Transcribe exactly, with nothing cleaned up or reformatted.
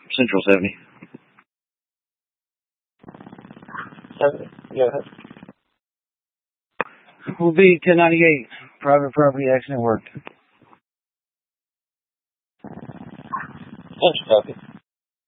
Central seventy. Okay. Yeah. Will be ten ninety-eight. Private property accident work. Thanks, copy.